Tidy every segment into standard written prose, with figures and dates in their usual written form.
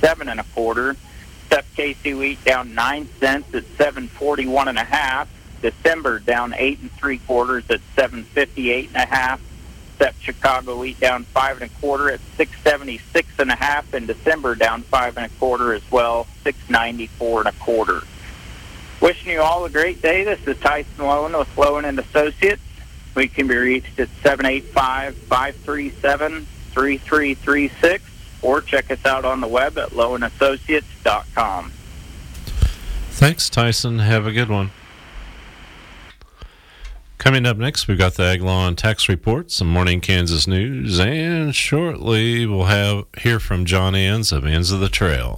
7.25. Step KC wheat down 9 cents at 7.41.5. December down 8 3/4 at 7.58.5. Step Chicago wheat down 5 1/4 at 6.76.5, and December down 5 1/4 as well, 6.94 1/4. Wishing you all a great day. This is Tyson Lowen with Lowen and Associates. We can be reached at 785-537-3336, or check us out on the web at lowenassociates.com. Thanks, Tyson. Have a good one. Coming up next, we've got the Ag Law and Tax Report, some Morning Kansas news, and shortly we'll hear from John Anns of Ends of the Trail.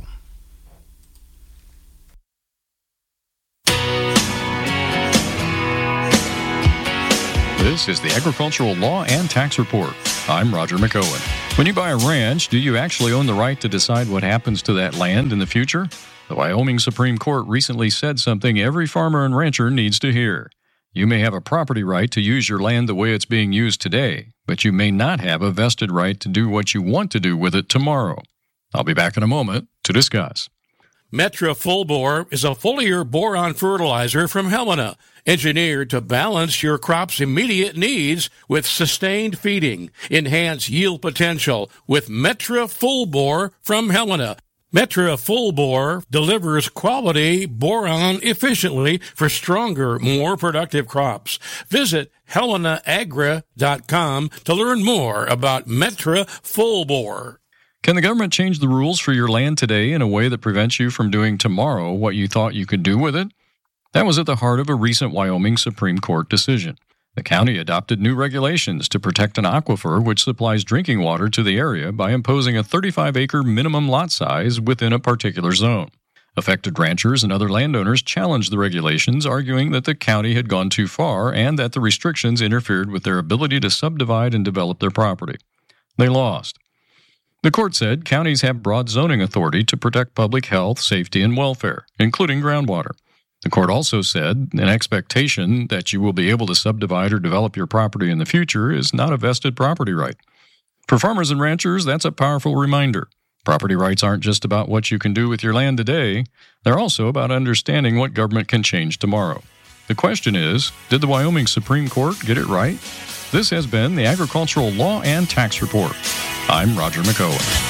This is the Agricultural Law and Tax Report. I'm Roger McOwen. When you buy a ranch, do you actually own the right to decide what happens to that land in the future? The Wyoming Supreme Court recently said something every farmer and rancher needs to hear. You may have a property right to use your land the way it's being used today, but you may not have a vested right to do what you want to do with it tomorrow. I'll be back in a moment to discuss. Metra Full Bore is a foliar boron fertilizer from Helena, engineered to balance your crop's immediate needs with sustained feeding. Enhance yield potential with Metra Full Bore from Helena. Metra Full Bore delivers quality boron efficiently for stronger, more productive crops. Visit HelenaAgra.com to learn more about Metra Full Bore. Can the government change the rules for your land today in a way that prevents you from doing tomorrow what you thought you could do with it? That was at the heart of a recent Wyoming Supreme Court decision. The county adopted new regulations to protect an aquifer which supplies drinking water to the area by imposing a 35-acre minimum lot size within a particular zone. Affected ranchers and other landowners challenged the regulations, arguing that the county had gone too far and that the restrictions interfered with their ability to subdivide and develop their property. They lost. The court said counties have broad zoning authority to protect public health, safety, and welfare, including groundwater. The court also said an expectation that you will be able to subdivide or develop your property in the future is not a vested property right. For farmers and ranchers, that's a powerful reminder. Property rights aren't just about what you can do with your land today. They're also about understanding what government can change tomorrow. The question is, did the Wyoming Supreme Court get it right? This has been the Agricultural Law and Tax Report. I'm Roger McOwen.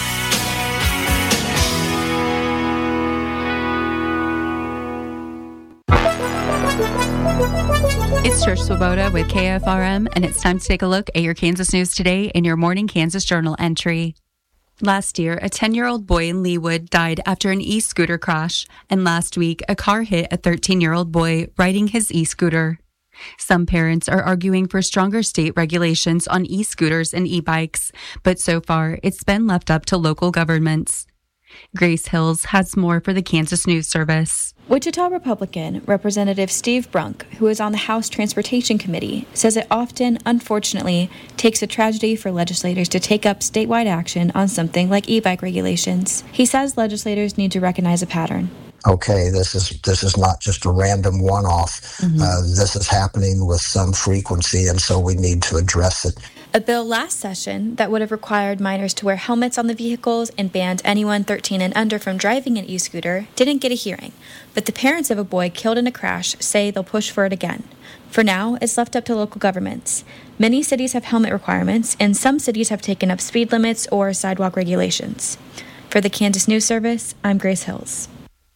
It's Trish Swoboda with KFRM, and it's time to take a look at your Kansas news today in your Morning Kansas Journal entry. Last year, a 10-year-old boy in Leawood died after an e-scooter crash, and last week, a car hit a 13-year-old boy riding his e-scooter. Some parents are arguing for stronger state regulations on e-scooters and e-bikes, but so far, it's been left up to local governments. Grace Hills has more for the Kansas News Service. Wichita Republican Representative Steve Brunk, who is on the House Transportation Committee, says it often, unfortunately, takes a tragedy for legislators to take up statewide action on something like e-bike regulations. He says legislators need to recognize a pattern. Okay, this is not just a random one-off. This is happening with some frequency, and so we need to address it. A bill last session that would have required minors to wear helmets on the vehicles and banned anyone 13 and under from driving an e-scooter didn't get a hearing, but the parents of a boy killed in a crash say they'll push for it again. For now, it's left up to local governments. Many cities have helmet requirements, and some cities have taken up speed limits or sidewalk regulations. For the Kansas News Service, I'm Grace Hills.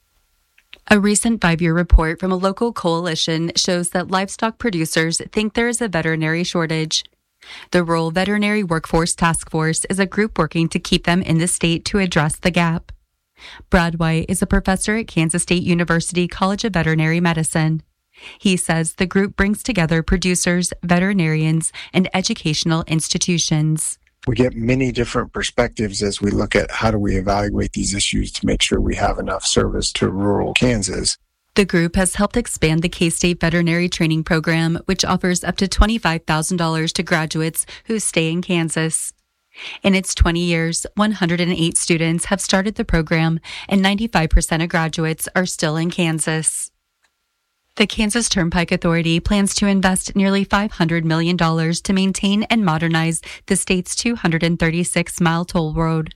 A recent 5-year report from a local coalition shows that livestock producers think there is a veterinary shortage. The Rural Veterinary Workforce Task Force is a group working to keep them in the state to address the gap. Brad White is a professor at Kansas State University College of Veterinary Medicine. He says the group brings together producers, veterinarians, and educational institutions. We get many different perspectives as we look at how do we evaluate these issues to make sure we have enough service to rural Kansas. The group has helped expand the K-State Veterinary Training Program, which offers up to $25,000 to graduates who stay in Kansas. In its 20 years, 108 students have started the program, and 95% of graduates are still in Kansas. The Kansas Turnpike Authority plans to invest nearly $500 million to maintain and modernize the state's 236-mile toll road.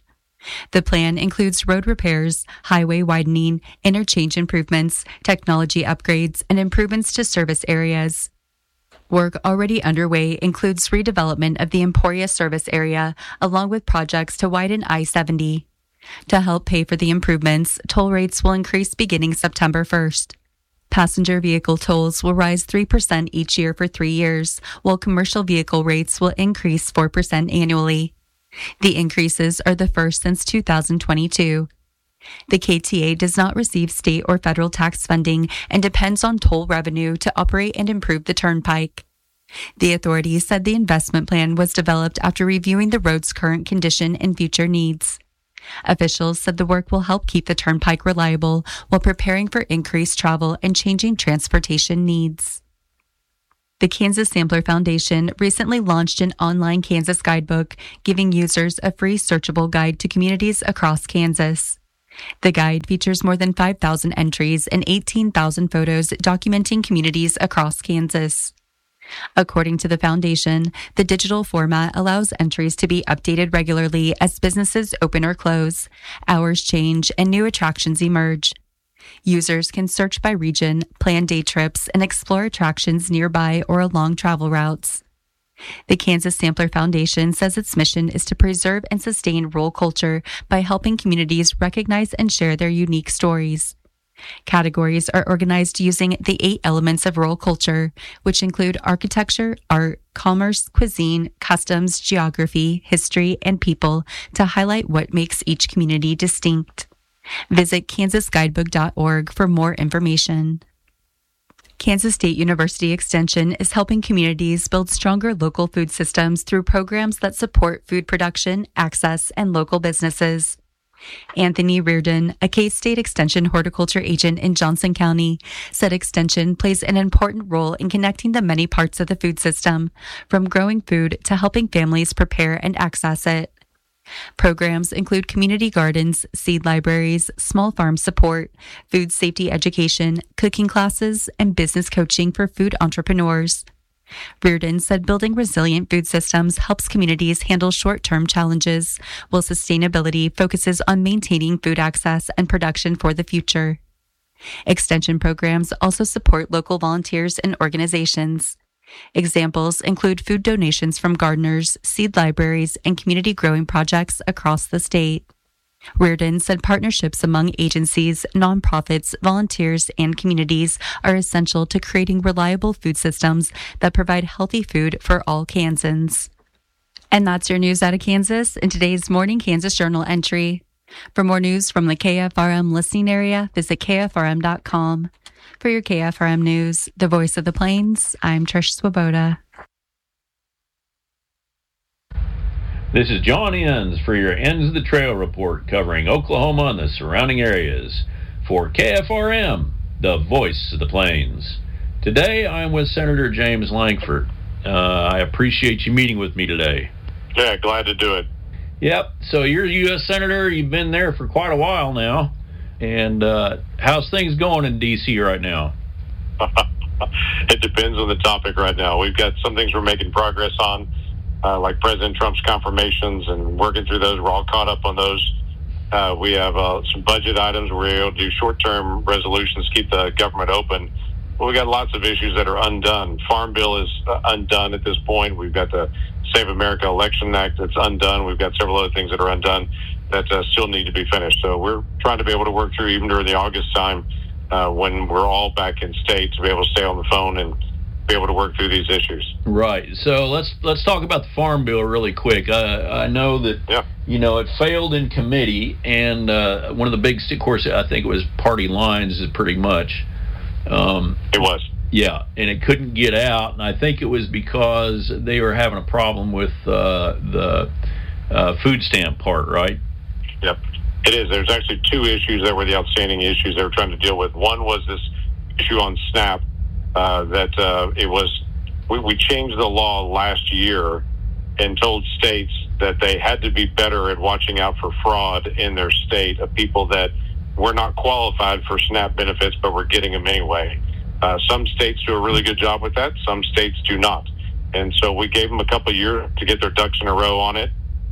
The plan includes road repairs, highway widening, interchange improvements, technology upgrades, and improvements to service areas. Work already underway includes redevelopment of the Emporia service area, along with projects to widen I-70. To help pay for the improvements, toll rates will increase beginning September 1st. Passenger vehicle tolls will rise 3% each year for 3 years, while commercial vehicle rates will increase 4% annually. The increases are the first since 2022. The KTA does not receive state or federal tax funding and depends on toll revenue to operate and improve the turnpike. The authority said the investment plan was developed after reviewing the road's current condition and future needs. Officials said the work will help keep the turnpike reliable while preparing for increased travel and changing transportation needs. The Kansas Sampler Foundation recently launched an online Kansas guidebook, giving users a free searchable guide to communities across Kansas. The guide features more than 5,000 entries and 18,000 photos documenting communities across Kansas. According to the foundation, the digital format allows entries to be updated regularly as businesses open or close, hours change, and new attractions emerge. Users can search by region, plan day trips, and explore attractions nearby or along travel routes. The Kansas Sampler Foundation says its mission is to preserve and sustain rural culture by helping communities recognize and share their unique stories. Categories are organized using the 8 elements of rural culture, which include architecture, art, commerce, cuisine, customs, geography, history, and people, to highlight what makes each community distinct. Visit kansasguidebook.org for more information. Kansas State University Extension is helping communities build stronger local food systems through programs that support food production, access, and local businesses. Anthony Reardon, a K-State Extension horticulture agent in Johnson County, said Extension plays an important role in connecting the many parts of the food system, from growing food to helping families prepare and access it. Programs include community gardens, seed libraries, small farm support, food safety education, cooking classes, and business coaching for food entrepreneurs. Reardon said building resilient food systems helps communities handle short-term challenges, while sustainability focuses on maintaining food access and production for the future. Extension programs also support local volunteers and organizations. Examples include food donations from gardeners, seed libraries, and community growing projects across the state. Reardon said partnerships among agencies, nonprofits, volunteers, and communities are essential to creating reliable food systems that provide healthy food for all Kansans. And that's your news out of Kansas in today's Morning Kansas Journal entry. For more news from the KFRM listening area, visit KFRM.com. For your KFRM News, the voice of the Plains, I'm Trish Swoboda. This is John Enns for your Ends of the Trail report covering Oklahoma and the surrounding areas. For KFRM, the voice of the Plains. Today, I'm with Senator James Lankford. I appreciate you meeting with me today. Yeah, glad to do it. Yep, so you're a U.S. Senator. You've been there for quite a while now. And how's things going in D.C. right now? It depends on the topic right now. We've got some things we're making progress on, like President Trump's confirmations, and working through those. We're all caught up on those. We have some budget items where we're able to do short-term resolutions, keep the government open. But we got lots of issues that are undone. Farm Bill is undone at this point. We've got the Save America Election Act that's undone. We've got several other things that are undone that still need to be finished. So we're trying to be able to work through, even during the August time, when we're all back in state, to be able to stay on the phone and be able to work through these issues. Right. So let's talk about the Farm Bill really quick. I know that it failed in committee, and one of the big, of course, I think it was party lines, pretty much. It was. Yeah, and it couldn't get out, and I think it was because they were having a problem with the food stamp part, right? Yep, it is. There's actually 2 issues that were the outstanding issues they were trying to deal with. One was this issue on SNAP we changed the law last year and told states that they had to be better at watching out for fraud in their state of people that were not qualified for SNAP benefits but were getting them anyway. Some states do a really good job with that. Some states do not. And so we gave them a couple of years to get their ducks in a row on it.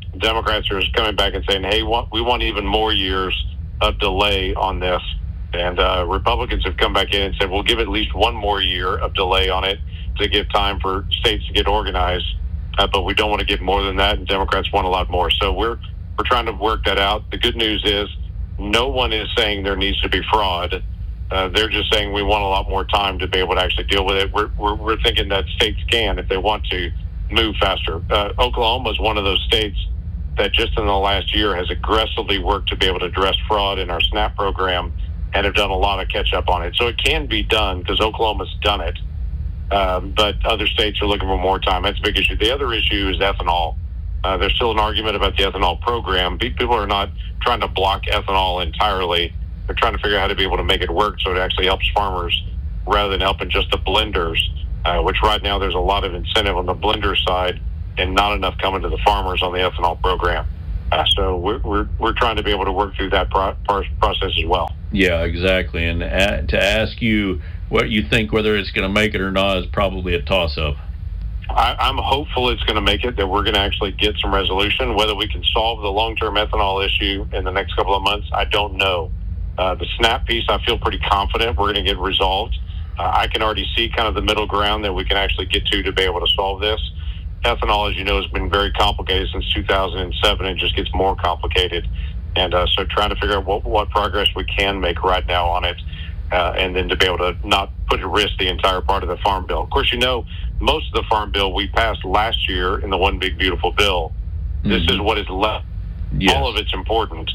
Democrats are coming back and saying, hey, we want even more years of delay on this. And Republicans have come back in and said, we'll give at least one more year of delay on it to give time for states to get organized. But we don't want to give more than that, and Democrats want a lot more. So we're trying to work that out. The good news is no one is saying there needs to be fraud. They're just saying we want a lot more time to be able to actually deal with it. We're thinking that states can, if they want to, move faster. Oklahoma is one of those states that just in the last year has aggressively worked to be able to address fraud in our SNAP program and have done a lot of catch up on it. So it can be done because Oklahoma's done it. But other states are looking for more time. That's a big issue. The other issue is ethanol. There's still an argument about the ethanol program. People are not trying to block ethanol entirely. They're trying to figure out how to be able to make it work so it actually helps farmers rather than helping just the blenders, which right now there's a lot of incentive on the blender side and not enough coming to the farmers on the ethanol program. So we're trying to be able to work through that process as well. Yeah, exactly. And to ask you what you think, whether it's going to make it or not, is probably a toss-up. I'm hopeful it's going to make it, that we're going to actually get some resolution. Whether we can solve the long-term ethanol issue in the next couple of months, I don't know. The SNAP piece, I feel pretty confident we're going to get resolved. I can already see kind of the middle ground that we can actually get to be able to solve this. Ethanol, as you know, has been very complicated since 2007 and just gets more complicated. And so trying to figure out what progress we can make right now on it, and then to be able to not put at risk the entire part of the Farm Bill. Of course, you know, most of the Farm Bill we passed last year in the One Big Beautiful Bill. Mm-hmm. This is what is left. Yes. All of it's important.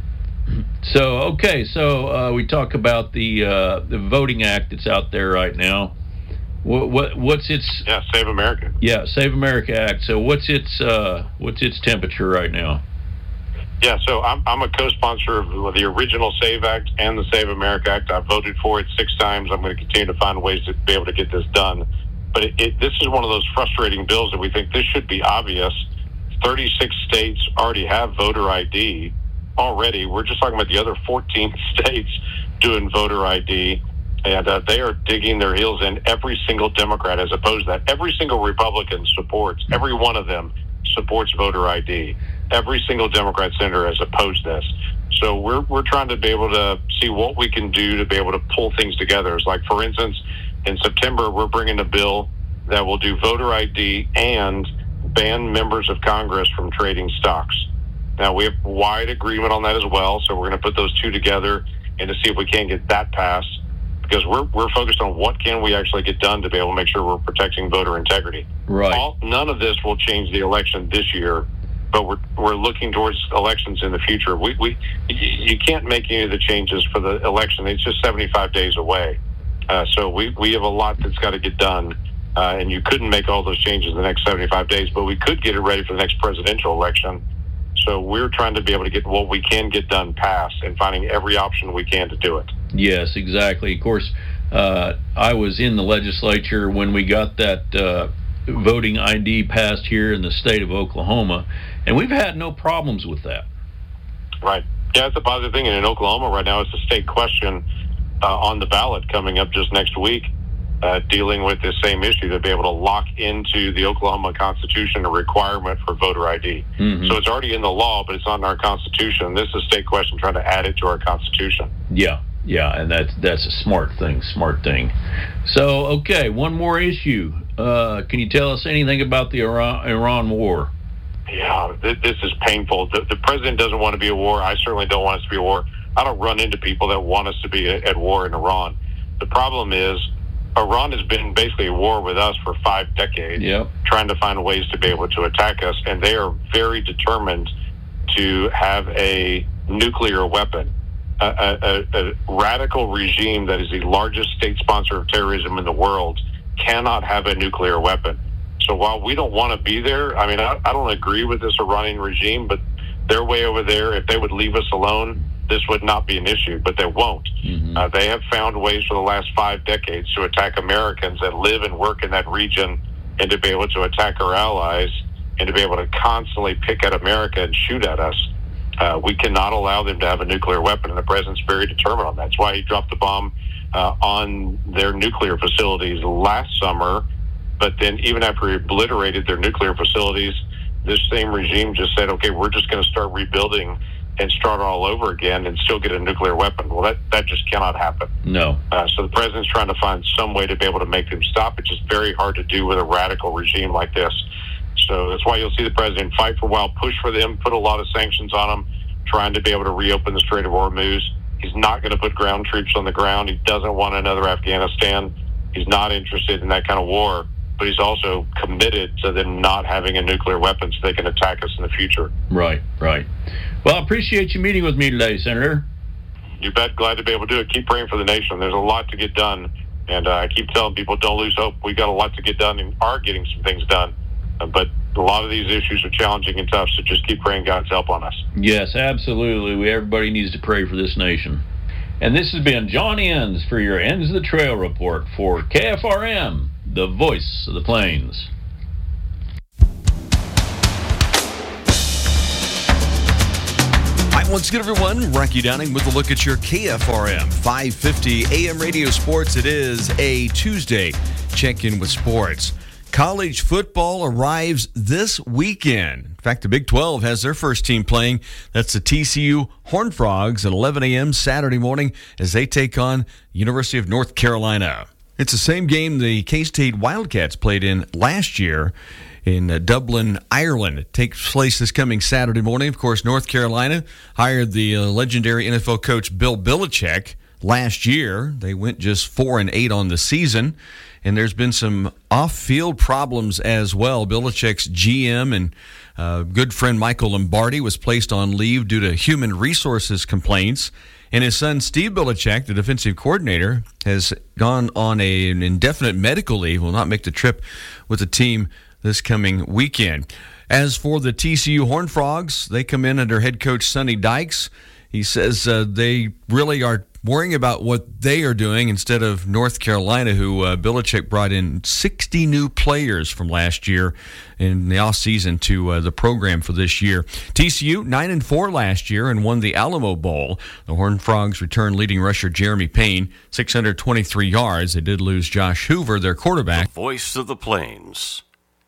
So, we talk about the Voting Act that's out there right now. What's its? Yeah, Save America. Yeah, Save America Act. So what's its temperature right now? Yeah, so I'm a co-sponsor of the original SAVE Act and the Save America Act. I voted for it 6 times. I'm going to continue to find ways to be able to get this done. But this is one of those frustrating bills that we think this should be obvious. 36 states already have voter ID already. We're just talking about the other 14 states doing voter ID. And they are digging their heels in. Every single Democrat has opposed that. Every single Republican supports, every one of them supports voter ID. Every single Democrat senator has opposed this. So we're trying to be able to see what we can do to be able to pull things together. It's like, for instance, in September, we're bringing a bill that will do voter ID and ban members of Congress from trading stocks. Now, we have wide agreement on that as well, so we're going to put those two together and to see if we can get that passed, because we're focused on what can we actually get done to be able to make sure we're protecting voter integrity. Right. None of this will change the election this year, but we're looking towards elections in the future. You can't make any of the changes for the election. It's just 75 days away. So we have a lot that's got to get done, and you couldn't make all those changes in the next 75 days, but we could get it ready for the next presidential election. So we're trying to be able to get what we can get done passed and finding every option we can to do it. Yes, exactly. Of course, I was in the legislature when we got that voting ID passed here in the state of Oklahoma, and we've had no problems with that. Right. Yeah, it's a positive thing. And in Oklahoma right now, it's a state question on the ballot coming up just next week, dealing with this same issue, to be able to lock into the Oklahoma Constitution a requirement for voter ID. Mm-hmm. So it's already in the law, but it's not in our Constitution. This is a state question trying to add it to our Constitution. Yeah, and that's a smart thing. So, okay, one more issue. Can you tell us anything about the Iran war? Yeah, this is painful. The president doesn't want to be at war. I certainly don't want us to be at war. I don't run into people that want us to be at war in Iran. The problem is Iran has been basically at war with us for 5 decades, trying to find ways to be able to attack us, and they are very determined to have a nuclear weapon. A radical regime that is the largest state sponsor of terrorism in the world cannot have a nuclear weapon. So while we don't want to be there, I mean, I don't agree with this Iranian regime, but their way over there, if they would leave us alone, this would not be an issue, but they won't. Mm-hmm. They have found ways for the last 5 decades to attack Americans that live and work in that region, and to be able to attack our allies, and to be able to constantly pick at America and shoot at us. We cannot allow them to have a nuclear weapon, and the president's very determined on that. That's why he dropped the bomb on their nuclear facilities last summer. But then even after he obliterated their nuclear facilities, this same regime just said, okay, we're just going to start rebuilding and start all over again and still get a nuclear weapon. Well, that just cannot happen. No. So the president's trying to find some way to be able to make them stop. It's just very hard to do with a radical regime like this. So that's why you'll see the president fight for a while, push for them, put a lot of sanctions on them, trying to be able to reopen the Strait of Hormuz. He's not going to put ground troops on the ground. He doesn't want another Afghanistan. He's not interested in that kind of war. But he's also committed to them not having a nuclear weapon so they can attack us in the future. Right. Well, I appreciate you meeting with me today, Senator. You bet. Glad to be able to do it. Keep praying for the nation. There's a lot to get done. And I keep telling people, don't lose hope. We got a lot to get done and are getting some things done. But a lot of these issues are challenging and tough, so just keep praying God's help on us. Yes, absolutely. Everybody needs to pray for this nation. And this has been John Enns for your Ends of the Trail report for KFRM, the voice of the plains. Hi, once again, everyone. Rocky Downing with a look at your KFRM 550 AM radio sports. It is a Tuesday check-in with sports. College football arrives this weekend. In fact, the Big 12 has their first team playing. That's the TCU Horned Frogs at 11 a.m. Saturday morning as they take on University of North Carolina. It's the same game the K-State Wildcats played in last year in Dublin, Ireland. It takes place this coming Saturday morning. Of course, North Carolina hired the legendary NFL coach Bill Belichick last year. They went just 4-8 on the season. And there's been some off-field problems as well. Belichick's GM and good friend Michael Lombardi was placed on leave due to human resources complaints. And his son, Steve Belichick, the defensive coordinator, has gone on an indefinite medical leave, will not make the trip with the team this coming weekend. As for the TCU Horned Frogs, they come in under head coach Sonny Dykes. He says they really are worrying about what they are doing instead of North Carolina, who Belichick brought in 60 new players from last year in the offseason to the program for this year. TCU 9-4 last year and won the Alamo Bowl. The Horned Frogs returned leading rusher Jeremy Payne, 623 yards. They did lose Josh Hoover, their quarterback. The voice of the plains,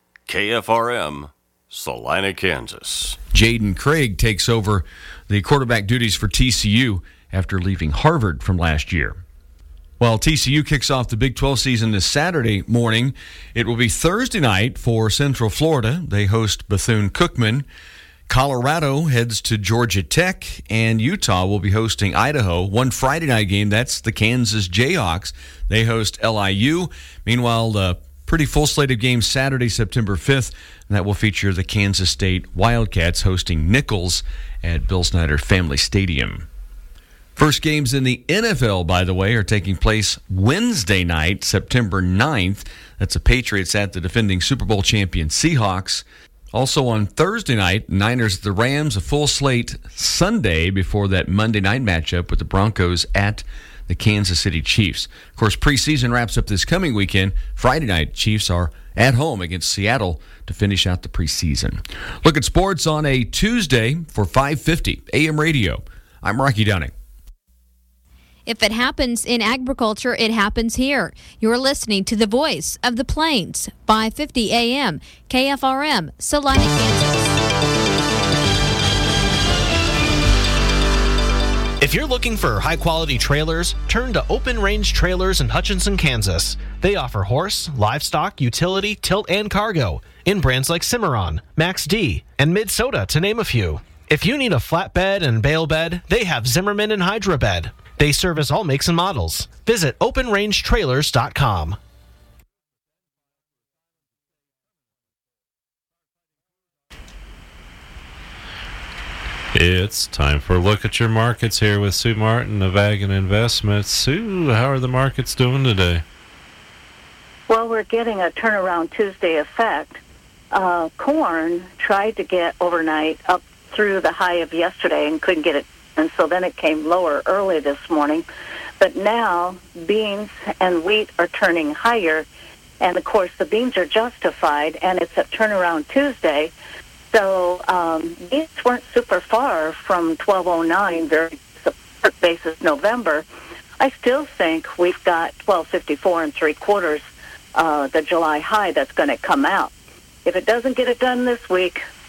KFRM, Salina, Kansas. Jaden Craig takes over the quarterback duties for TCU after leaving Harvard from last year. While TCU kicks off the Big 12 season this Saturday morning, it will be Thursday night for Central Florida. They host Bethune-Cookman. Colorado heads to Georgia Tech, and Utah will be hosting Idaho. One Friday night game, that's the Kansas Jayhawks. They host LIU. Meanwhile, the pretty full slate of games Saturday, September 5th, and that will feature the Kansas State Wildcats hosting Nichols at Bill Snyder Family Stadium. First games in the NFL, by the way, are taking place Wednesday night, September 9th. That's the Patriots at the defending Super Bowl champion Seahawks. Also on Thursday night, Niners at the Rams, a full slate Sunday before that Monday night matchup with the Broncos at the Kansas City Chiefs. Of course, preseason wraps up this coming weekend. Friday night, Chiefs are at home against Seattle to finish out the preseason. Look at sports on a Tuesday for 550 AM radio. I'm Rocky Downing. If it happens in agriculture, it happens here. You're listening to the voice of the plains, 550 AM, KFRM, Salina, Kansas. If you're looking for high-quality trailers, turn to Open Range Trailers in Hutchinson, Kansas. They offer horse, livestock, utility, tilt, and cargo in brands like Cimarron, Max D, and Minnesota, to name a few. If you need a flatbed and bale bed, they have Zimmerman and Hydra Bed. They service all makes and models. Visit OpenRangeTrailers.com. It's time for a look at your markets here with Sue Martin of Ag and Investments. Sue, how are the markets doing today? Well, we're getting a turnaround Tuesday effect. Corn tried to get overnight up through the high of yesterday and couldn't get it. And so then it came lower early this morning. But now beans and wheat are turning higher. And, of course, the beans are justified, and it's a turnaround Tuesday. So beans weren't super far from 1209, very support basis November. I still think we've got 1254 3/4, the July high that's going to come out. If it doesn't get it done this week,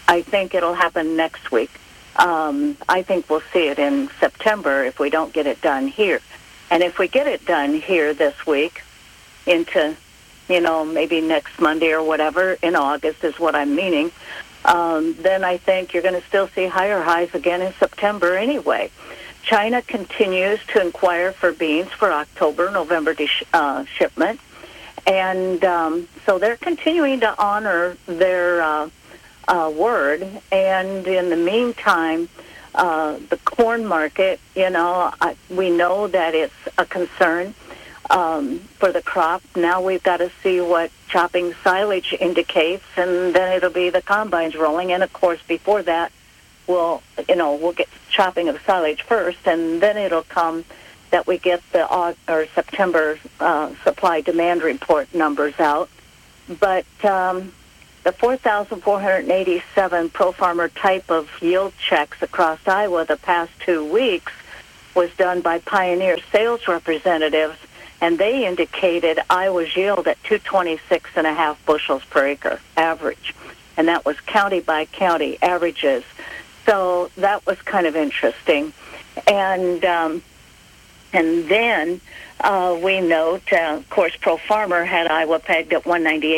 I think it'll happen next week. I think we'll see it in September if we don't get it done here. And if we get it done here this week into, maybe next Monday or whatever, in August is what I'm meaning, then I think you're going to still see higher highs again in September anyway. China continues to inquire for beans for October, November shipment. And so they're continuing to honor their word. And in the meantime, the corn market, we know that it's a concern for the crop. Now we've got to see what chopping silage indicates, and then it'll be the combines rolling. And, of course, before that, we'll get chopping of silage first, and then it'll come that we get the September supply-demand report numbers out. But the 4,487 pro-farmer type of yield checks across Iowa the past 2 weeks was done by Pioneer sales representatives, and they indicated Iowa's yield at 226.5 bushels per acre average. And that was county by county averages. So that was kind of interesting. And then we note, of course, Pro Farmer had Iowa pegged at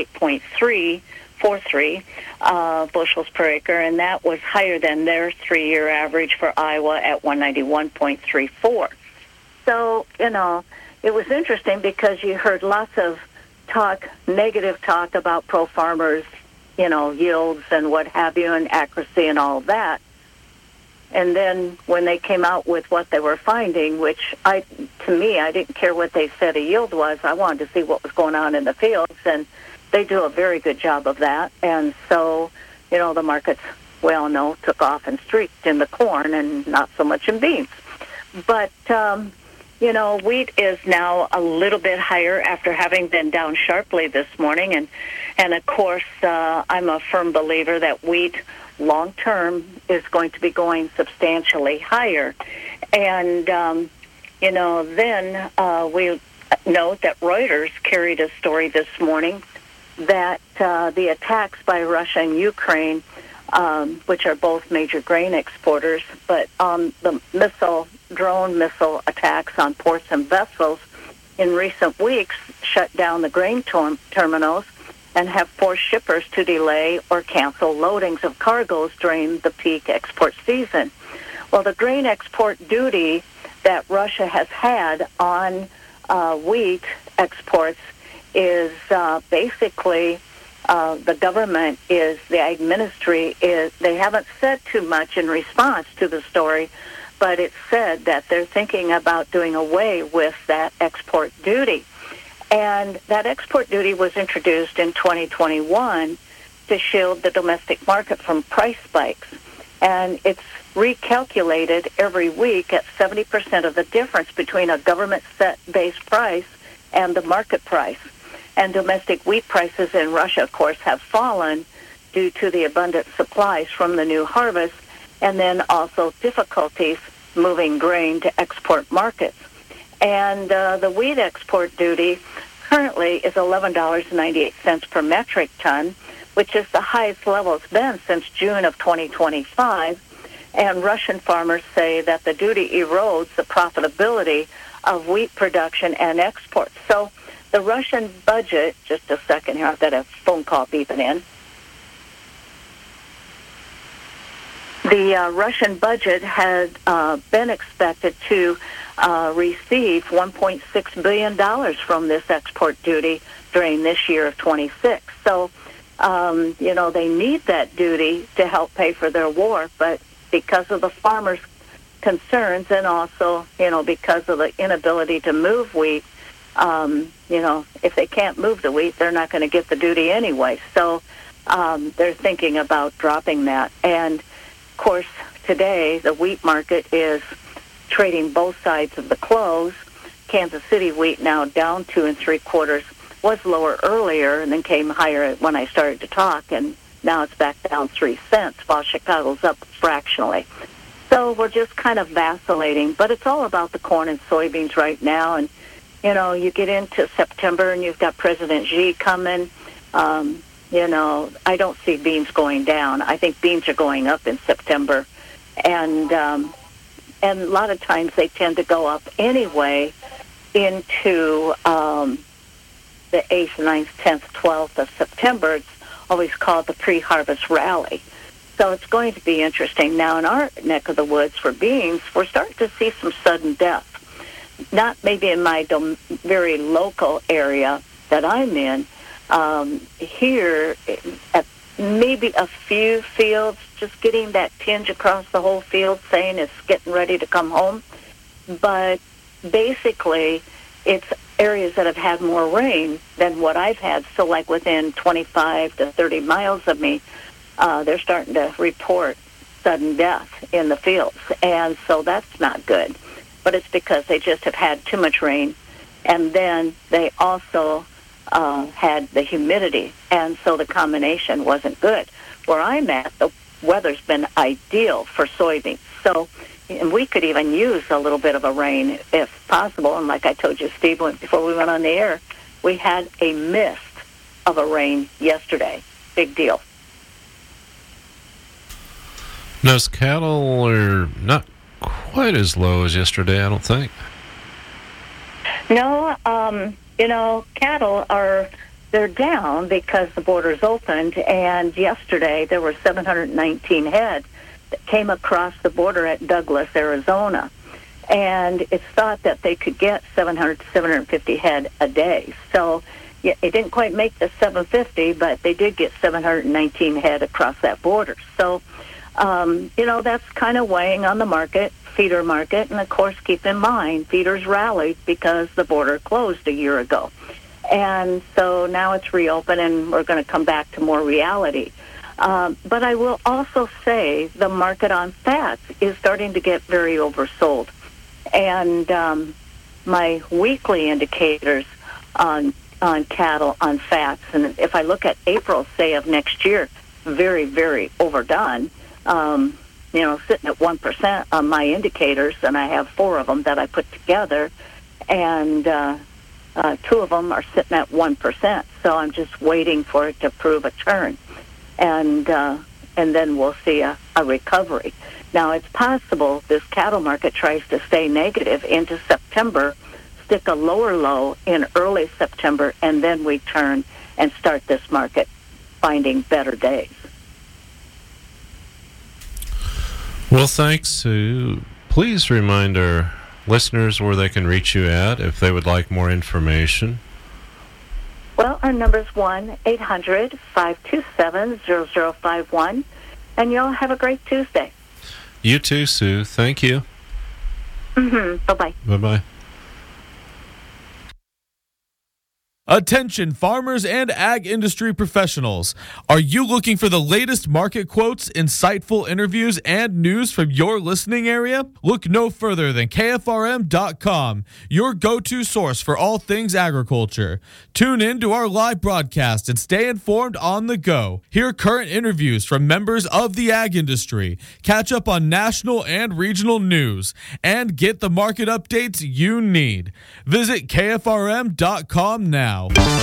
198.43 bushels per acre, and that was higher than their 3-year average for Iowa at 191.34. So, it was interesting because you heard lots of negative talk about Pro Farmers, yields and what have you, and accuracy and all that. And then when they came out with what they were finding, which I didn't care what they said a yield was. I wanted to see what was going on in the fields, and they do a very good job of that. And so, the markets, we all know, took off and streaked in the corn and not so much in beans. But, wheat is now a little bit higher after having been down sharply this morning. And of course, I'm a firm believer that wheat long-term is going to be going substantially higher. And, then we note that Reuters carried a story this morning that the attacks by Russia and Ukraine, which are both major grain exporters, but the drone missile attacks on ports and vessels in recent weeks shut down the grain terminals and have forced shippers to delay or cancel loadings of cargoes during the peak export season. Well, the grain export duty that Russia has had on wheat exports is basically the government the ministry they haven't said too much in response to the story, but it's said that they're thinking about doing away with that export duty. And that export duty was introduced in 2021 to shield the domestic market from price spikes. And it's recalculated every week at 70% of the difference between a government-set base price and the market price. And domestic wheat prices in Russia, of course, have fallen due to the abundant supplies from the new harvest, and then also difficulties moving grain to export markets. And the wheat export duty currently is $11.98 per metric ton, which is the highest level it's been since June of 2025. And Russian farmers say that the duty erodes the profitability of wheat production and exports. So the Russian budget, just a second here, I've got a phone call beeping in. The Russian budget had been expected to receive $1.6 billion from this export duty during this year of 26. So, they need that duty to help pay for their war, but because of the farmers' concerns and also, because of the inability to move wheat, if they can't move the wheat, they're not going to get the duty anyway. So they're thinking about dropping that. And, of course, today the wheat market is trading both sides of the close. Kansas City wheat now down 2 3/4, was lower earlier and then came higher when I started to talk, and now it's back down 3 cents, while Chicago's up fractionally. So we're just kind of vacillating, but it's all about the corn and soybeans right now. And, you get into September and you've got President Xi coming. I don't see beans going down. I think beans are going up in September, and a lot of times they tend to go up anyway into the 8th, 9th, 10th, 12th of September. It's always called the pre-harvest rally. So it's going to be interesting. Now, in our neck of the woods for beans, we're starting to see some sudden death. Not maybe in my very local area that I'm in. Here, at maybe a few fields, just getting that tinge across the whole field saying it's getting ready to come home. But basically, it's areas that have had more rain than what I've had. So like within 25 to 30 miles of me, they're starting to report sudden death in the fields. And so that's not good. But it's because they just have had too much rain. And then they also had the humidity. And so the combination wasn't good. Where I'm at, the weather's been ideal for soybeans. So and we could even use a little bit of a rain if possible. And like I told you, Steve, before we went on the air, we had a mist of a rain yesterday. Big deal. Those cattle are not quite as low as yesterday, I don't think. No, cattle they're down because the border's opened, and yesterday there were 719 head that came across the border at Douglas, Arizona. And it's thought that they could get 700 to 750 head a day. So yeah, it didn't quite make the 750, but they did get 719 head across that border. So, that's kind of weighing on the market, feeder market. And, of course, keep in mind, feeders rallied because the border closed a year ago. And so now it's reopened, and we're going to come back to more reality. But I will also say the market on fats is starting to get very oversold. And my weekly indicators on cattle, on fats, and if I look at April, say, of next year, very, very overdone, sitting at 1% on my indicators, and I have 4 of them that I put together, and 2 of them are sitting at 1%. So I'm just waiting for it to prove a turn. And then we'll see a recovery. Now, it's possible this cattle market tries to stay negative into September, stick a lower low in early September, and then we turn and start this market finding better days. Well, thanks, Sue. Please remind our listeners where they can reach you at if they would like more information. Well, our number is 1-800-527-0051, and y'all have a great Tuesday. You too, Sue. Thank you. Bye-bye. Bye-bye. Attention farmers and ag industry professionals. Are you looking for the latest market quotes, insightful interviews, and news from your listening area? Look no further than KFRM.com, your go-to source for all things agriculture. Tune in to our live broadcast and stay informed on the go. Hear current interviews from members of the ag industry, catch up on national and regional news, and get the market updates you need. Visit KFRM.com now.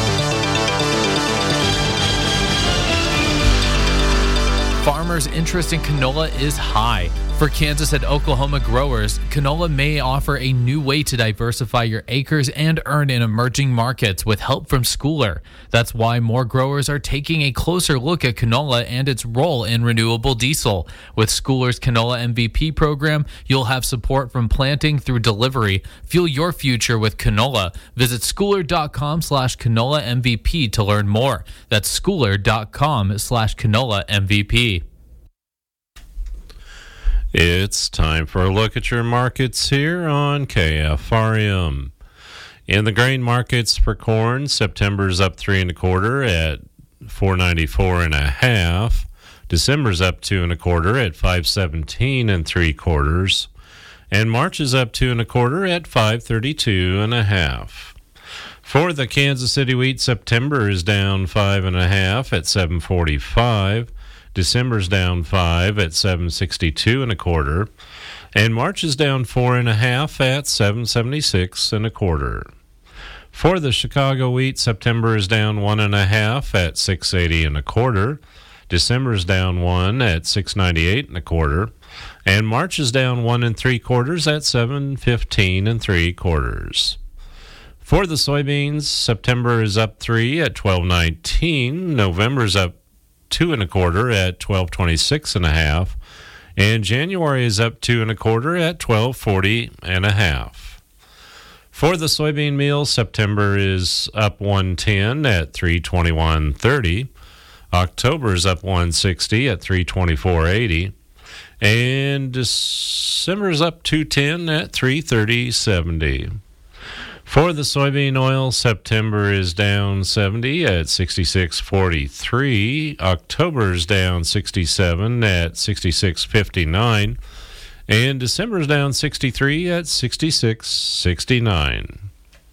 Farmers' interest in canola is high. For Kansas and Oklahoma growers, canola may offer a new way to diversify your acres and earn in emerging markets with help from Schooler. That's why more growers are taking a closer look at canola and its role in renewable diesel. With Schooler's Canola MVP program, you'll have support from planting through delivery. Fuel your future with canola. Visit schooler.com/canola MVP to learn more. That's schooler.com/canola MVP. It's time for a look at your markets here on KFRM. In the grain markets for corn, September's up 3 1/4 at 494 1/2. December's up 2 1/4 at 517 3/4, and March is up 2 1/4 at 532 1/2. For the Kansas City wheat, September is down 5 1/2 at 745. December's down 5 at 762 1/4, and March is down 4 1/2 at 776 1/4. For the Chicago wheat, September is down 1.5 at 6.80 1/4. December is down 1 at 6.98 1/4. And March is down 1 3/4 at 7.15 3/4. For the soybeans, September is up 3 at 12.19. November is up 2 1/4 at 12.26 1/2. And January is up 2 1/4 at 12.40 1/2. For the soybean meal, September is up 1.10 at 3.21.30. October is up 1.60 at 3.24.80. And December is up 2.10 at 3.30.70. For the soybean oil, September is down 70 at 66.43. October is down 67 at 66.59. And December is down 63 at 66.69.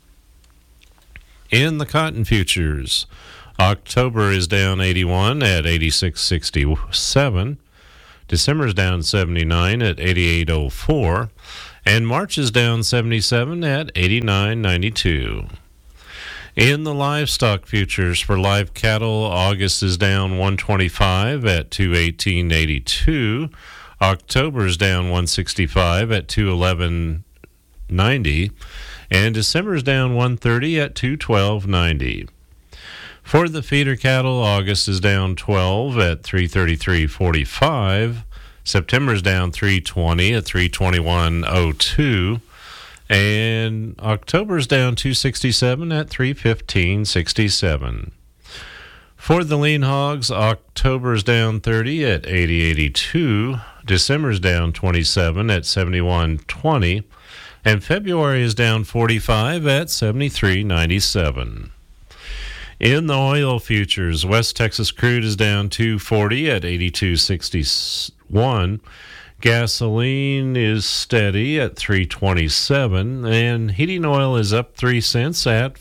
In the cotton futures, October is down 81 at 86.67. December is down 79 at 88.04. And March is down 77 at 89.92. In the livestock futures for live cattle, August is down 125 at 218.82. October is down 165 at 211.90. And December is down 130 at 212.90. For the feeder cattle, August is down 12 at 333.45. September is down 320 at 321.02. And October is down 267 at 315.67. For the lean hogs, October is down 30 at 80.82. December is down 27 at 71.20. And February is down 45 at 73.97. In the oil futures, West Texas crude is down 240 at 82.61. Gasoline is steady at 3.27, and heating oil is up 3 cents at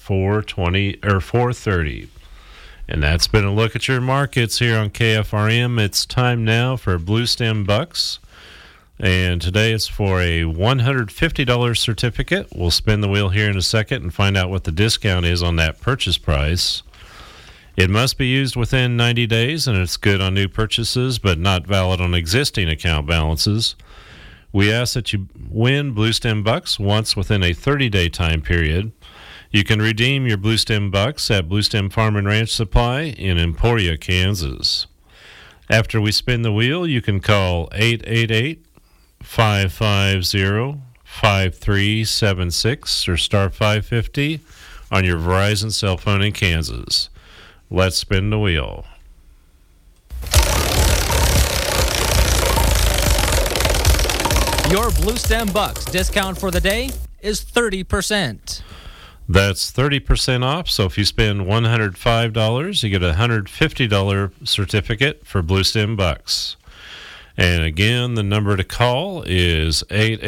4.30. And that's been a look at your markets here on KFRM. It's time now for Blue Stem Bucks. And today it's for a $150 certificate. We'll spin the wheel here in a second and find out what the discount is on that purchase price. It must be used within 90 days, and it's good on new purchases, but not valid on existing account balances. We ask that you win Blue Stem Bucks once within a 30-day time period. You can redeem your Blue Stem Bucks at Blue Stem Farm and Ranch Supply in Emporia, Kansas. After we spin the wheel, you can call 888-550-5376 or star 550 on your Verizon cell phone in Kansas. Let's spin the wheel. Your Blue Stem Bucks discount for the day is 30%. That's 30% off. So if you spend $105, you get a $150 certificate for Blue Stem Bucks. And again, the number to call is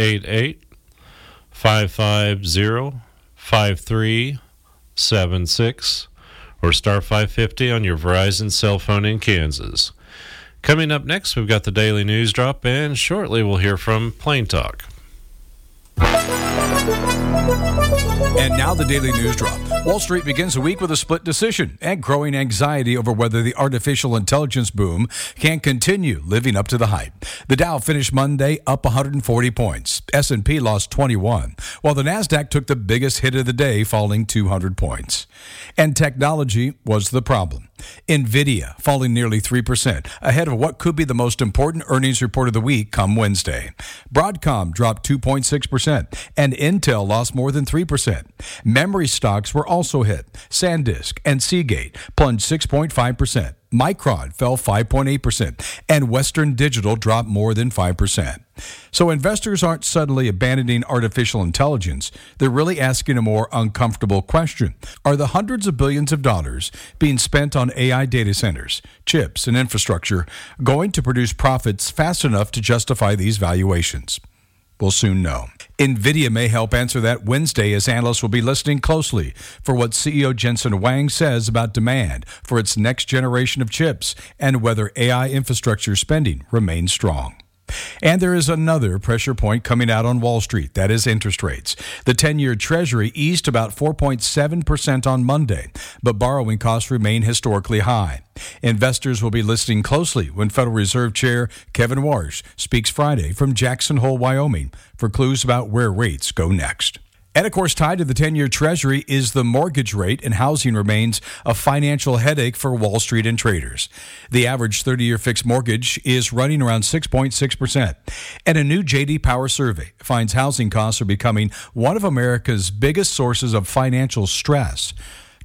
888-550-5376 or star 550 on your Verizon cell phone in Kansas. Coming up next, we've got the Daily News Drop, and shortly we'll hear from Plain Talk. And now the Daily News Drop. Wall Street begins the week with a split decision and growing anxiety over whether the artificial intelligence boom can continue living up to the hype. The Dow finished Monday up 140 points. S&P lost 21, while the Nasdaq took the biggest hit of the day, falling 200 points. And technology was the problem. NVIDIA falling nearly 3%, ahead of what could be the most important earnings report of the week come Wednesday. Broadcom dropped 2.6%, and Intel lost more than 3%. Memory stocks were also hit. SanDisk and Seagate plunged 6.5%. Micron fell 5.8%, and Western Digital dropped more than 5%. So investors aren't suddenly abandoning artificial intelligence. They're really asking a more uncomfortable question. Are the hundreds of billions of dollars being spent on AI data centers, chips, and infrastructure going to produce profits fast enough to justify these valuations? We'll soon know. NVIDIA may help answer that Wednesday, as analysts will be listening closely for what CEO Jensen Huang says about demand for its next generation of chips and whether AI infrastructure spending remains strong. And there is another pressure point coming out on Wall Street. That is interest rates. The 10-year Treasury eased about 4.7% on Monday, but borrowing costs remain historically high. Investors will be listening closely when Federal Reserve Chair Kevin Warsh speaks Friday from Jackson Hole, Wyoming, for clues about where rates go next. And, of course, tied to the 10-year Treasury is the mortgage rate, and housing remains a financial headache for Wall Street and traders. The average 30-year fixed mortgage is running around 6.6%. And a new J.D. Power survey finds housing costs are becoming one of America's biggest sources of financial stress.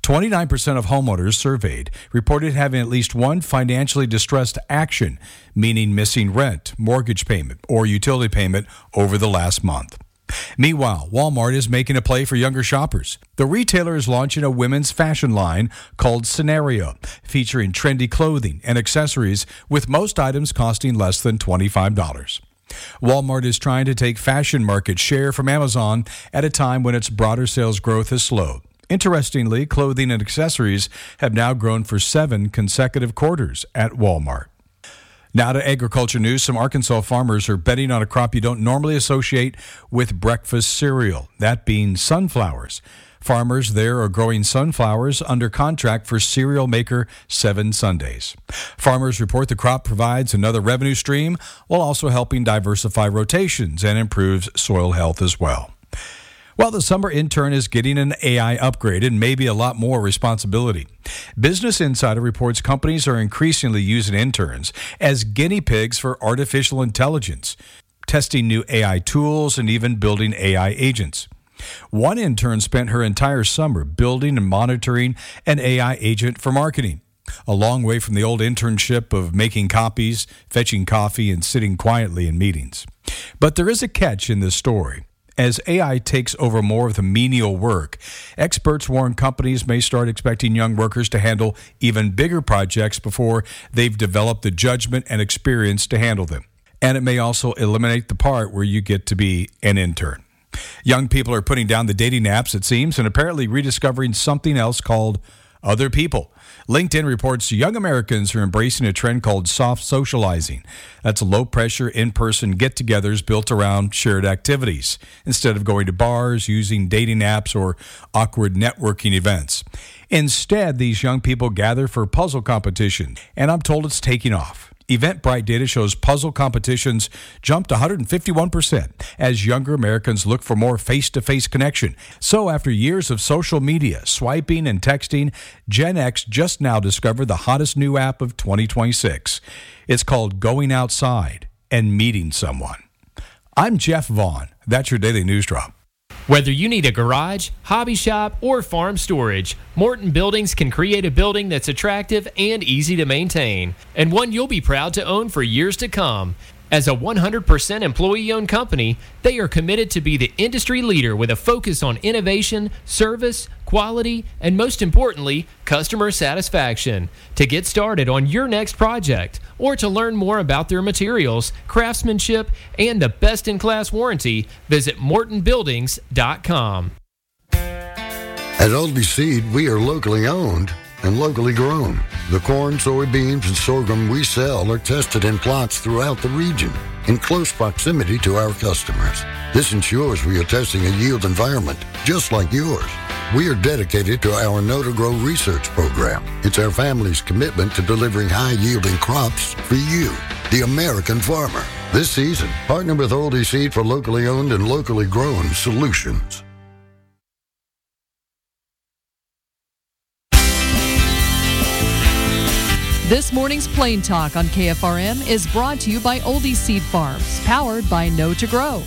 29% of homeowners surveyed reported having at least one financially distressed action, meaning missing rent, mortgage payment, or utility payment over the last month. Meanwhile, Walmart is making a play for younger shoppers. The retailer is launching a women's fashion line called Scenario, featuring trendy clothing and accessories, with most items costing less than $25. Walmart is trying to take fashion market share from Amazon at a time when its broader sales growth has slowed. Interestingly, clothing and accessories have now grown for 7 consecutive quarters at Walmart. Now to agriculture news. Some Arkansas farmers are betting on a crop you don't normally associate with breakfast cereal, that being sunflowers. Farmers there are growing sunflowers under contract for cereal maker 7 Sundays. Farmers report the crop provides another revenue stream while also helping diversify rotations and improves soil health as well. Well, the summer intern is getting an AI upgrade and maybe a lot more responsibility. Business Insider reports companies are increasingly using interns as guinea pigs for artificial intelligence, testing new AI tools and even building AI agents. One intern spent her entire summer building and monitoring an AI agent for marketing, a long way from the old internship of making copies, fetching coffee, and sitting quietly in meetings. But there is a catch in this story. As AI takes over more of the menial work, experts warn companies may start expecting young workers to handle even bigger projects before they've developed the judgment and experience to handle them. And it may also eliminate the part where you get to be an intern. Young people are putting down the dating apps, it seems, and apparently rediscovering something else called other people. LinkedIn reports young Americans are embracing a trend called soft socializing. That's low-pressure, in-person get-togethers built around shared activities, instead of going to bars, using dating apps, or awkward networking events. Instead, these young people gather for puzzle competition, and I'm told it's taking off. Eventbrite data shows puzzle competitions jumped 151% as younger Americans look for more face-to-face connection. So after years of social media, swiping, and texting, Gen X just now discovered the hottest new app of 2026. It's called Going Outside and Meeting Someone. I'm Jeff Vaughn. That's your Daily News Drop. Whether you need a garage, hobby shop, or farm storage, Morton Buildings can create a building that's attractive and easy to maintain, and one you'll be proud to own for years to come. As a 100% employee-owned company, they are committed to be the industry leader with a focus on innovation, service, quality, and most importantly, customer satisfaction. To get started on your next project, or to learn more about their materials, craftsmanship, and the best-in-class warranty, visit MortonBuildings.com. At Oldie Seed, we are locally owned and locally grown. The corn, soybeans, and sorghum we sell are tested in plots throughout the region in close proximity to our customers. This ensures we are testing a yield environment just like yours. We are dedicated to our Know to Grow research program. It's our family's commitment to delivering high-yielding crops for you, the American farmer. This season, partner with Oldie Seed for locally owned and locally grown solutions. This morning's Plain Talk on KFRM is brought to you by Oldie Seed Farms, powered by Know to Grow.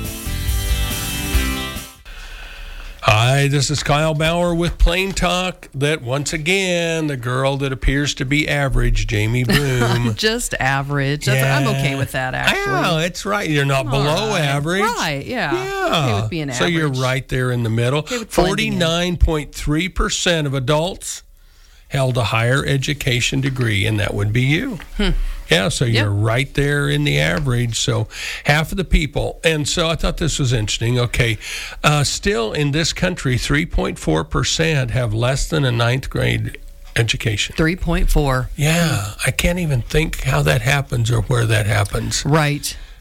Hi, this is Kyle Bauer with Plain Talk. That once again, the girl that appears to be average, Jamie Bloom. Just average. Yeah. I'm okay with that, actually. Yeah, that's right. You're not below average. Right, yeah. Okay with being average. So you're right there in the middle. Okay 49.3% of adults held a higher education degree, and that would be you. Yeah, so you're right there in the average. So half of the people. And so I thought this was interesting. Okay, still in this country, 3.4% have less than a 9th grade education. 3.4. Yeah, I can't even think how that happens or where that happens. Right.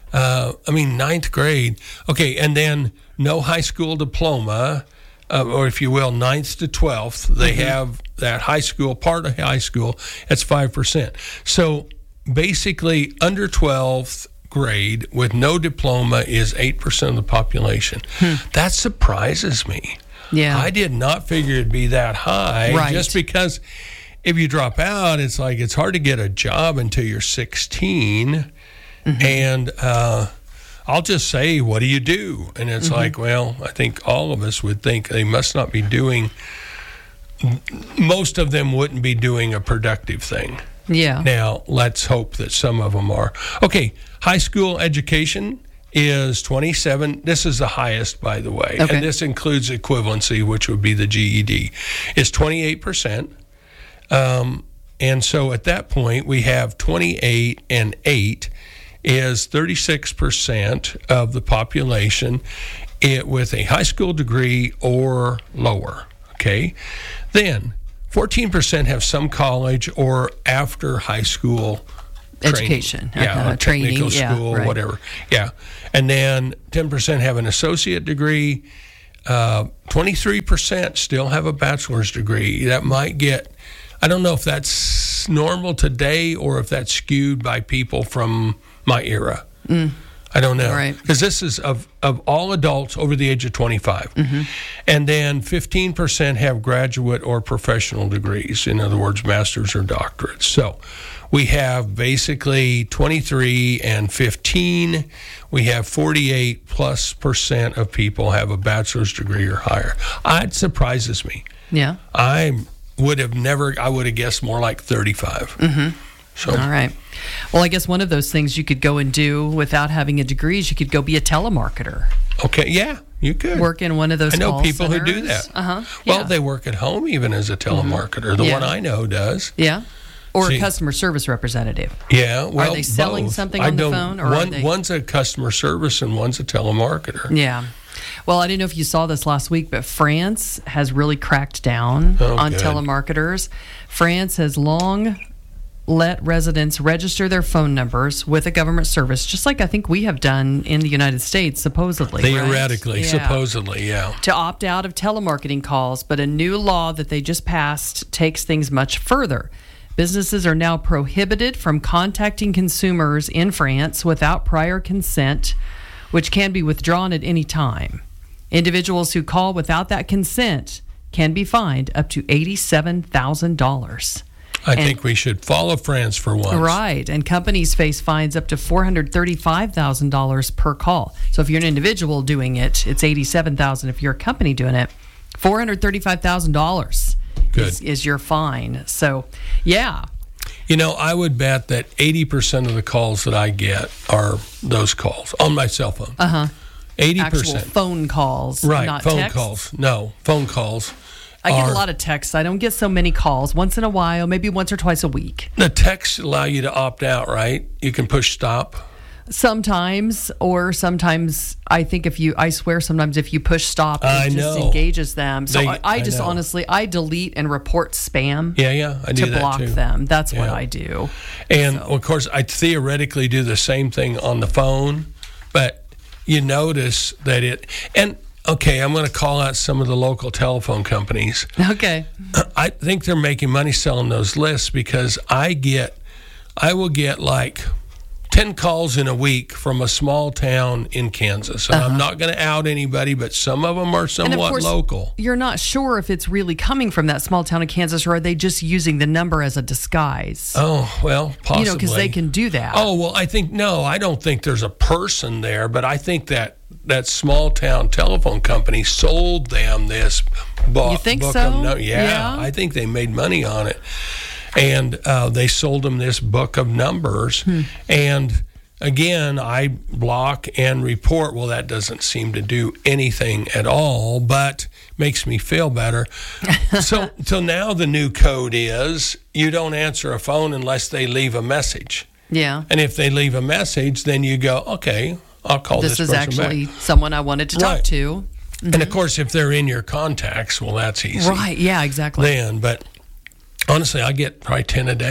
Ninth grade. Okay, and then no high school diploma, or if you will, 9th to 12th. They have that high school, part of high school, that's 5%. So basically, under 12th grade with no diploma is 8% of the population. That surprises me. Yeah. I did not figure it'd be that high, Right. just because if you drop out, it's like it's hard to get a job until you're 16. And I'll just say, what do you do? And it's like, well, I think all of us would think they must not be doing, most of them wouldn't be doing a productive thing. Yeah. Now, let's hope that some of them are. Okay, high school education is 27. This is the highest, by the way. Okay. And this includes equivalency, which would be the GED. It's 28%. And so at that point, we have 28 and 8 is 36% of the population with a high school degree or lower. Okay. Then 14% have some college or after high school education, or training, technical school, right. whatever. Yeah. And then 10% have an associate degree. 23% still have a bachelor's degree. That might get, I don't know if that's normal today or if that's skewed by people from my era. I don't know. Right. Because this is of all adults over the age of 25. And then 15% have graduate or professional degrees. In other words, master's or doctorates. So we have basically 23 and 15. We have 48+% of people have a bachelor's degree or higher. It surprises me. Yeah. I would have guessed more like 35. So. All right. Well, I guess one of those things you could go and do without having a degree is you could go be a telemarketer. Okay, yeah, you could. Work in one of those I know call people centers. who do that. Yeah. Well, they work at home even as a telemarketer. The Yeah. one I know does. Yeah. Or See. a customer service representative. Yeah, well, Are they selling both. something on the phone? Or one's a customer service and one's a telemarketer. Yeah. Well, I didn't know if you saw this last week, but France has really cracked down on good. telemarketers. France has long let residents register their phone numbers with a government service, just like I think we have done in the United States, supposedly. Theoretically, right? supposedly, yeah. To opt out of telemarketing calls, but a new law that they just passed takes things much further. Businesses are now prohibited from contacting consumers in France without prior consent, which can be withdrawn at any time. Individuals who call without that consent can be fined up to $87,000. I think we should follow France for once. Right. And companies face fines up to $435,000 per call. So if you're an individual doing it, it's $87,000. If you're a company doing it, $435,000 is your fine. So, yeah. You know, I would bet that 80% of the calls that I get are those calls on my cell phone. 80%. Actual phone calls, right, not phone texts. calls. No, phone calls. I get a lot of texts. I don't get so many calls. Once in a while, maybe once or twice a week. The texts allow you to opt out, right? You can push stop. Sometimes, or sometimes I think I swear sometimes if you push stop, it just engages them. So I just honestly, I delete and report spam. Yeah, I do to that block too. them. That's what I do. And of course, I theoretically do the same thing on the phone, but you notice that okay, I'm going to call out some of the local telephone companies. Okay. I think they're making money selling those lists because I will get like 10 calls in a week from a small town in Kansas. And I'm not going to out anybody, but some of them are somewhat and of course, local. You're not sure if it's really coming from that small town in Kansas, or are they just using the number as a disguise? Oh, well, possibly. Because they can do that. Oh, well, I don't think there's a person there, but I think that small town telephone company sold them this book. You think book so? Yeah, I think they made money on it. And they sold them this book of numbers. And again, I block and report. Well, that doesn't seem to do anything at all, but makes me feel better. So now the new code is you don't answer a phone unless they leave a message. Yeah. And if they leave a message, then you go, okay, I'll call this person back. This is actually someone I wanted to talk to. And of course, if they're in your contacts, well, that's easy. Right, yeah, exactly. But honestly, I get probably 10 a day.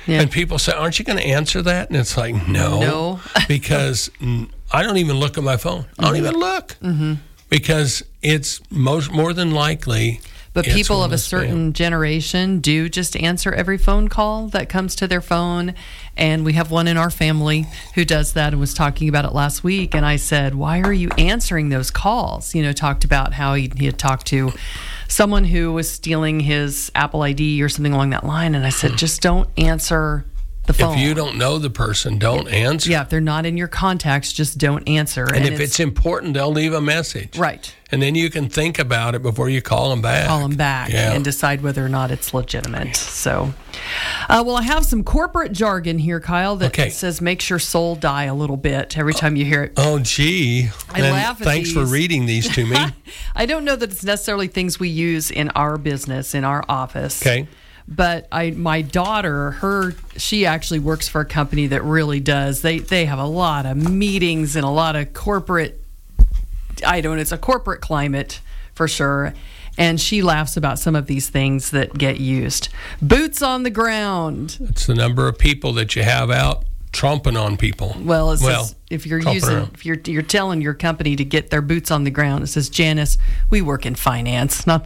Yeah. And people say, aren't you going to answer that? And it's like, no. Because I don't even look at my phone. I don't even look. Mm-hmm. Because it's more than likely. But people of a certain generation do just answer every phone call that comes to their phone. And we have one in our family who does that and was talking about it last week. And I said, why are you answering those calls? Talked about how he had talked to someone who was stealing his Apple ID or something along that line. And I said, just don't answer the phone. If you don't know the person, don't answer. Yeah, if they're not in your contacts, just don't answer. And if it's important, they'll leave a message. Right. And then you can think about it before you call them back. And decide whether or not it's legitimate. So, well, I have some corporate jargon here, Kyle, that says makes your soul die a little bit every time you hear it. Oh, gee. I laugh at Thanks for reading these to me. I don't know that it's necessarily things we use in our business, in our office. Okay. But my daughter, she actually works for a company that really does. They have a lot of meetings and a lot of corporate. It's a corporate climate for sure. And she laughs about some of these things that get used. Boots on the ground. It's the number of people that you have out tromping on people. Well, if you're telling your company to get their boots on the ground, it says, Janice, we work in finance, not